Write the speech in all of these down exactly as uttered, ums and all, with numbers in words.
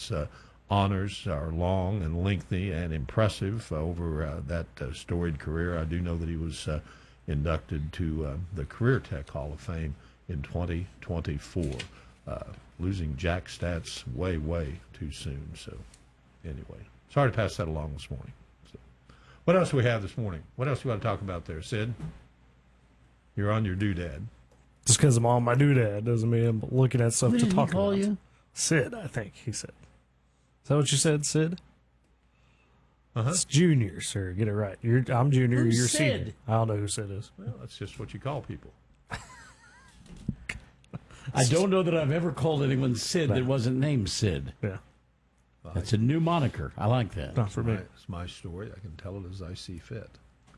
His uh, honors are long and lengthy and impressive over uh, that uh, storied career. I do know that he was uh, inducted to uh, the Career Tech Hall of Fame in twenty twenty-four, uh, losing Jack Stats way, way too soon. So anyway, sorry to pass that along this morning. So, what else do we have this morning? What else do you want to talk about there, Sid? You're on your doodad. Just because I'm on my doodad doesn't mean I'm looking at stuff What to did he talk call about. you? Sid, I think he said. Is that what you said, Sid? Uh-huh. It's Junior, sir. Get it right. You're, I'm Junior. Who's you're Sid? Senior. I don't know who Sid is. Well, that's just what you call people. I don't know that I've ever called anyone Sid that wasn't named Sid. Yeah, That's a new moniker. I like that. not for me. It's my story. I can tell it as I see fit.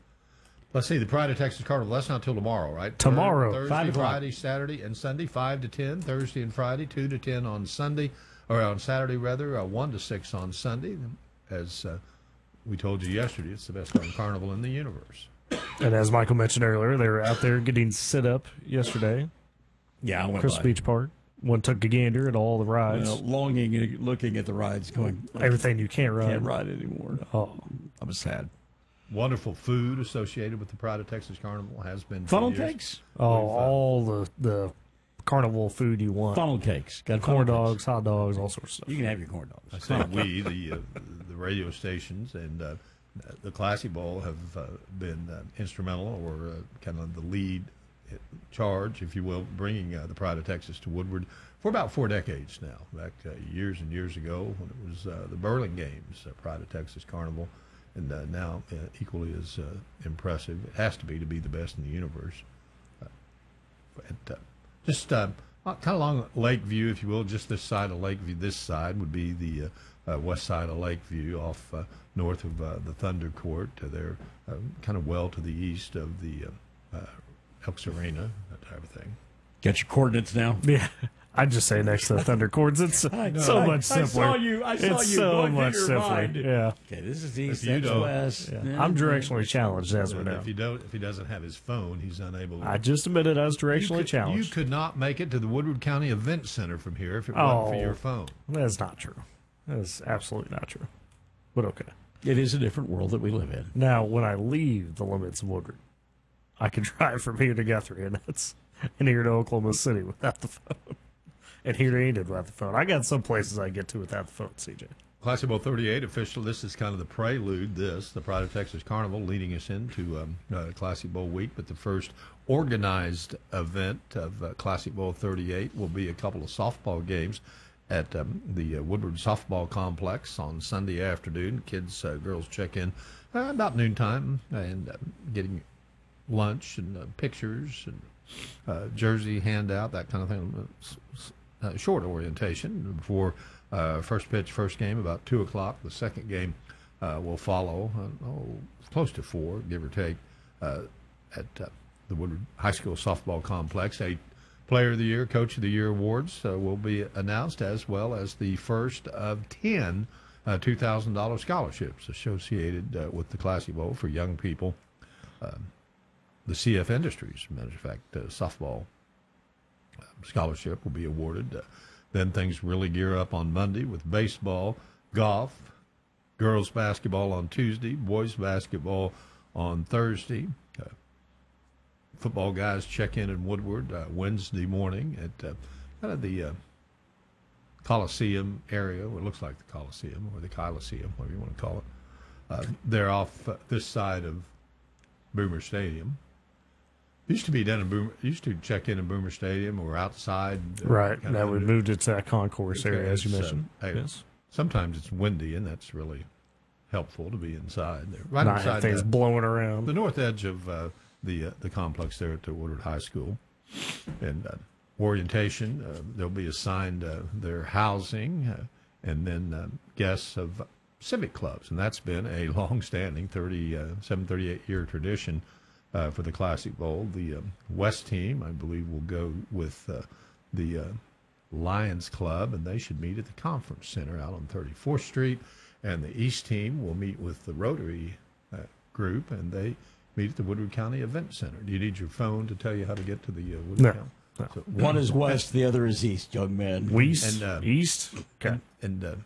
Let's see, the Pride of Texas Carnival, that's not until tomorrow, right? Tomorrow. Thursday, Five o'clock. Friday, Saturday, and Sunday, five to ten, Thursday and Friday, two to ten on Sunday, or on Saturday, rather, uh, one to six on Sunday. As uh, we told you yesterday, it's the best darn carnival in the universe. And as Michael mentioned earlier, they were out there getting sit up yesterday. Yeah, I went Crystal by. Beach Park. One took a gander at all the rides. Well, longing and looking at the rides, going, I Everything you can't ride. can't ride anymore. Oh, I was sad. Wonderful food associated with the Pride of Texas Carnival has been for Funnel years. cakes? oh, all the the carnival food you want. Funnel cakes. Got Corn funnel dogs, hot dogs, all sorts of stuff. cakes. You can have your corn I dogs. say we, the uh, the radio stations and uh, the Classy Bowl have uh, been uh, instrumental, or uh, kind of the lead charge, if you will, bringing uh, the Pride of Texas to Woodward for about four decades now. Back uh, years and years ago when it was uh, the Burlingame uh, Pride of Texas Carnival, and uh, now uh, equally as uh, impressive. It has to be to be the best in the universe. Uh, and, uh, just uh, kind of along Lakeview, if you will, just this side of Lakeview. This side would be the uh, uh, west side of Lakeview, off uh, north of uh, the Thunder Court. Uh, they're uh, kind of well to the east of the uh, uh, Elks Arena, that type of thing. Got your coordinates now? Yeah, I'd just say next to the Thunder Chords. It's so I- much simpler. I saw you. I saw it's you so going through much your simpler. mind. Yeah. Okay, this is east, If you that's don't- west. Yeah. Yeah. I'm directionally challenged as we And know. if he don't, if he doesn't have his phone, he's unable. I just admitted I was you directionally could, you challenged. could not make it to the Woodward County Event Center from here if it Oh. wasn't for your phone. That's not true. That is absolutely not true. But okay. It is a different world that we live in. Now, when I leave the limits of Woodward, I can drive from here to Guthrie, and that's and here to Oklahoma City without the phone, and here to Enid without the phone. I got some places I get to without the phone, C J. Classic Bowl thirty-eight official. This is kind of the prelude. This the Pride of Texas Carnival leading us into um, uh, Classic Bowl week, but the first organized event of uh, Classic Bowl thirty-eight will be a couple of softball games at um, the uh, Woodward Softball Complex on Sunday afternoon. Kids, uh, girls check in uh, about noontime and uh, getting lunch and uh, pictures and uh, jersey handout, that kind of thing. Uh, short orientation before uh, first pitch, first game about two o'clock. The second game uh, will follow, uh, oh, close to four, give or take, uh, at uh, the Woodward High School Softball Complex. A Player of the Year, Coach of the Year awards uh, will be announced, as well as the first of ten uh, two thousand dollars scholarships associated uh, with the Classy Bowl for young people. Um, the C F Industries, as a matter of fact, uh, softball uh, scholarship will be awarded. Uh, then things really gear up on Monday with baseball, golf, girls basketball on Tuesday, boys basketball on Thursday. Uh, football guys check in in Woodward uh, Wednesday morning at uh, kind of the uh, Coliseum area. Well, it looks like the Coliseum or the Coliseum, whatever you want to call it. Uh, they're off uh, this side of Boomer Stadium. Used to be down in Boomer. Used to check in in Boomer Stadium or outside. Uh, Right. kind Now of we under- moved it to that concourse area, as you It's, uh, mentioned. hey, yes. Sometimes it's windy, and that's really helpful to be inside there. Right Not inside have things the, blowing around. the north edge of uh, the uh, the complex there at the Woodward High School. And uh, orientation, uh, they'll be assigned uh, their housing uh, and then uh, guests of civic clubs. And that's been a long-standing thirty-seven, thirty-eight-year tradition uh, for the Classic Bowl. The um, West team, I believe, will go with uh, the uh, Lions Club, and they should meet at the Conference Center out on thirty-fourth Street. And the East team will meet with the Rotary uh, group, and they meet at the Woodward County Event Center. Do you need your phone to tell you how to get to the uh, Woodward No. County? No. So, One is west, the other is east, young man. West, And, uh, east. Okay. And uh,